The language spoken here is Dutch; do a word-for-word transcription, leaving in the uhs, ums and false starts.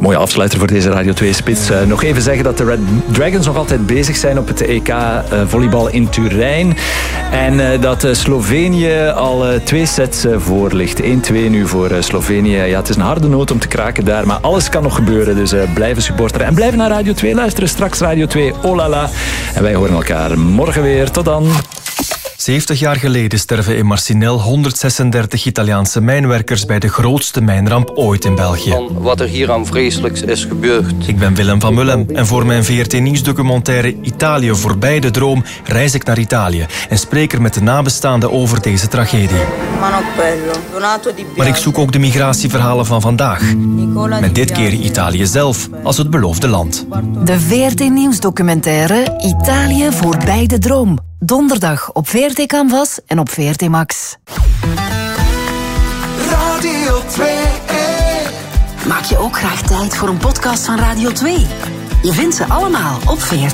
Mooie afsluiter voor deze Radio twee Spits. Uh, nog even zeggen dat de Red Dragons nog altijd bezig zijn op het E K uh, volleybal in Turijn. En uh, dat uh, Slovenië al uh, twee sets uh, voor ligt. één twee nu voor uh, Slovenië. Ja, het is een harde noot om te kraken daar, maar alles kan nog gebeuren. Dus uh, blijven supporteren en blijven naar Radio twee luisteren. Straks Radio twee, oh la la. En wij horen elkaar morgen weer. Tot dan. zeventig jaar geleden sterven in Marcinelle honderdzesendertig Italiaanse mijnwerkers bij de grootste mijnramp ooit in België. Van wat er hier aan vreselijks is gebeurd. Ik ben Willem van Mullem en voor mijn V R T Nieuwsdocumentaire Italië voorbij de droom reis ik naar Italië en spreek er met de nabestaanden over deze tragedie. Maar ik zoek ook de migratieverhalen van vandaag. Met dit keer Italië zelf als het beloofde land. De V R T Nieuwsdocumentaire Italië voorbij de droom. Donderdag op V R T Canvas en op V R T Max. Radio twee. Maak je ook graag tijd voor een podcast van Radio twee? Je vindt ze allemaal op V R